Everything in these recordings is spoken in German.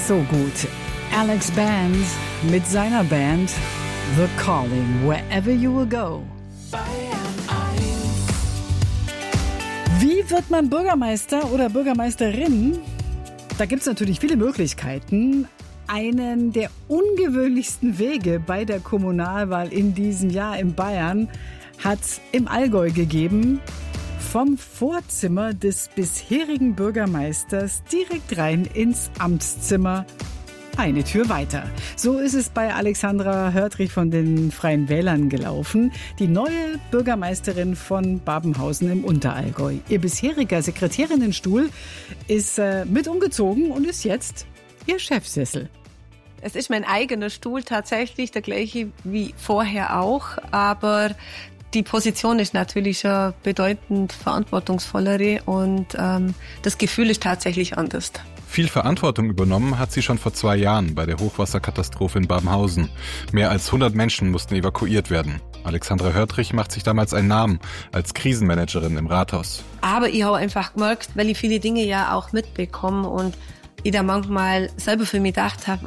so gut. Alex Band mit seiner Band The Calling, Wherever You Will Go. Wie wird man Bürgermeister oder Bürgermeisterin? Da gibt es natürlich viele Möglichkeiten. Einen der ungewöhnlichsten Wege bei der Kommunalwahl in diesem Jahr in Bayern hat es im Allgäu gegeben. Vom Vorzimmer des bisherigen Bürgermeisters direkt rein ins Amtszimmer. Eine Tür weiter. So ist es bei Alexandra Hörtrich von den Freien Wählern gelaufen. Die neue Bürgermeisterin von Babenhausen im Unterallgäu. Ihr bisheriger Sekretärinnenstuhl ist mit umgezogen und ist jetzt ihr Chefsessel. Es ist mein eigener Stuhl tatsächlich, der gleiche wie vorher auch, aber die Position ist natürlich schon bedeutend verantwortungsvollere und das Gefühl ist tatsächlich anders. Viel Verantwortung übernommen hat sie schon vor 2 Jahren bei der Hochwasserkatastrophe in Babenhausen. Mehr als 100 Menschen mussten evakuiert werden. Alexandra Hörtrich macht sich damals einen Namen als Krisenmanagerin im Rathaus. Aber ich habe einfach gemerkt, weil ich viele Dinge ja auch mitbekomme und ich da manchmal selber für mich gedacht habe,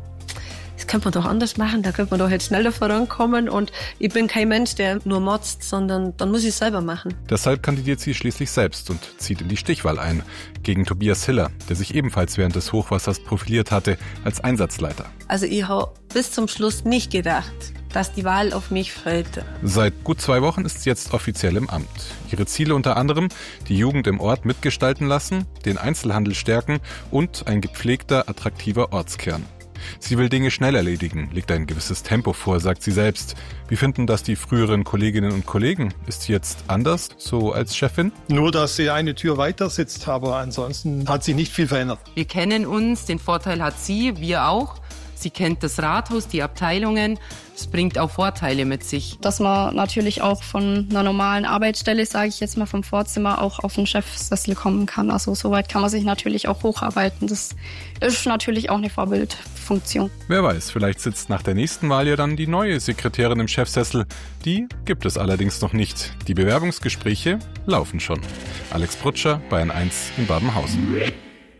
das könnte man doch anders machen, da könnte man doch jetzt schneller vorankommen und ich bin kein Mensch, der nur motzt, sondern dann muss ich es selber machen. Deshalb kandidiert sie schließlich selbst und zieht in die Stichwahl ein, gegen Tobias Hiller, der sich ebenfalls während des Hochwassers profiliert hatte als Einsatzleiter. Also ich habe bis zum Schluss nicht gedacht, dass die Wahl auf mich fällt. Seit gut 2 Wochen ist sie jetzt offiziell im Amt. Ihre Ziele unter anderem: die Jugend im Ort mitgestalten lassen, den Einzelhandel stärken und ein gepflegter, attraktiver Ortskern. Sie will Dinge schnell erledigen, legt ein gewisses Tempo vor, sagt sie selbst. Wie finden das die früheren Kolleginnen und Kollegen? Ist sie jetzt anders, so als Chefin? Nur, dass sie eine Tür weiter sitzt, aber ansonsten hat sich nicht viel verändert. Wir kennen uns, den Vorteil hat sie, wir auch. Sie kennt das Rathaus, die Abteilungen. Es bringt auch Vorteile mit sich. Dass man natürlich auch von einer normalen Arbeitsstelle, sage ich jetzt mal vom Vorzimmer, auch auf den Chefsessel kommen kann. Also soweit kann man sich natürlich auch hocharbeiten. Das ist natürlich auch eine Vorbildfunktion. Wer weiß, vielleicht sitzt nach der nächsten Wahl ja dann die neue Sekretärin im Chefsessel. Die gibt es allerdings noch nicht. Die Bewerbungsgespräche laufen schon. Alex Brutscher, Bayern 1 in Babenhausen.